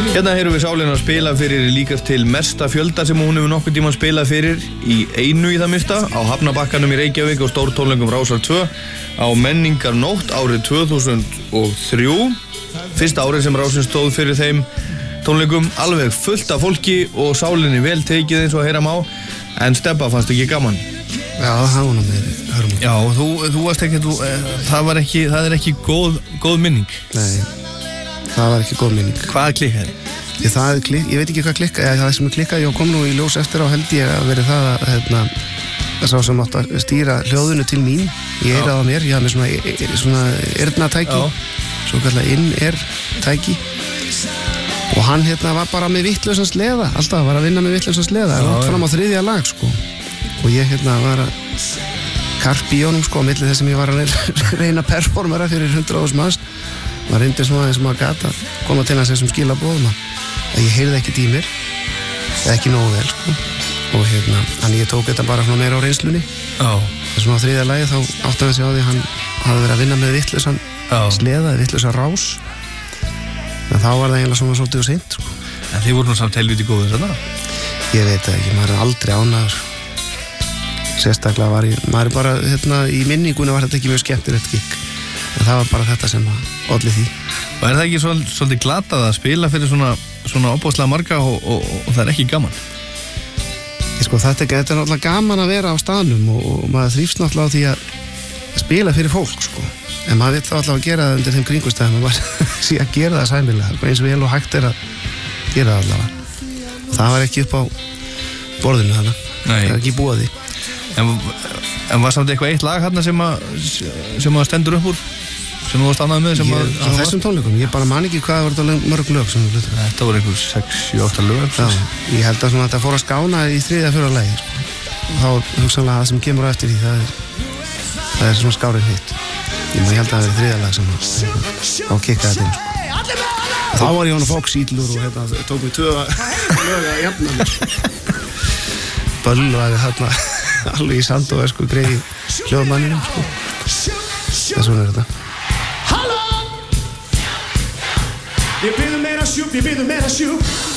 Hérna heyrum við sálina að spila fyrir líkast til mesta fjölda sem hún hefur nokkuð tímann spilað fyrir í einu í það mista á Hafnabakkanum í Reykjavík og stórtónleikum Rásar 2 á Menningarnótt árið 2003. Fyrsta árið sem Rásin stóð fyrir þeim tónleikum, alveg fullt af fólki og sálinni vel tekið eins og heyra má, en Stebba fannst ekki gaman. Já, það var nú með hörmum. Já, þú varst ekki, það er ekki góð minning. Nei, það var ekki góð minning. Hvað klikkaði? Ég veit ekki hvað klikkaði, það sem klikkaði, ég kom nú í ljós eftir á held ég að verið það að sá sem átt að stýra hljóðinu til mín, ég eiraði á mér, ég hafði með svona eyrnatæki, svo kallar inn-tæki, og hann var bara með vittlausan sleða, alltaf var að vinna með vittlausan sleða, fram á 3. lag sko, og ég var að karpi í honum sko, á milli þess sem ég var að reyna performera fyrir 100.000 manns, maður reyndi svona eins og maður gat að koma til hans þessum skilabóðum að ég heyrði ekkert í mér, eða ekki nógu vel sko, og þannig ég tók þetta bara svona meira á reynslunni. Þess að á 3. lagi þá átti hann sig á því að hann hafði verið að vinna með vittlausan sleða, vittlausan rás, en þá var það eiginlega svona svolítið og seint sko. En þið voru nú samt helviti góðir þarna? Ég veit það ekki, maður er aldrei ánægður. Sérstaklega var maður bara, í minningunni var þetta ekki mjög skemmtilegt gigg, en það var bara þetta sem olli því. Og er það ekki svolítið glatað að spila fyrir svona opbóðslega marga og það er ekki gaman? Sko, þetta er náttúrulega gaman að vera á staðnum og maður þrífst náttúrulega á því að spila fyrir fólk sko. En maður vill þá alltaf að gera það undir þeim kringumstæðum og bara sé að gera það sæmilega, eins og vel og hægt er að gera það allavega. Og það var ekki upp á borðinu þannig, það er ekki búið því. En var samt eitthvað eitt lag hérna sem að stendur upp úr? Sem þú varst annað með? Á þessum tónleikum, ég bara man ekki hvað var þetta mörg lög sem við hlutum. Þetta voru einhver 6-8 lög. Já, ég held að þetta fór að skána í 3. eða 4. lagi. Þá hugsanlega það sem kemur á eftir því, það er svona skárið hitt. Ég held að það er 3. lag sem á kikkaði þeim. Þá var ég hann að fók sítlur og tók mig 2 lög að jafna mér. Bölvaði þarna alveg í sand og sko greiði hljóðmanninum sko. Það svona er þetta. Ég byrðu meira sjúp,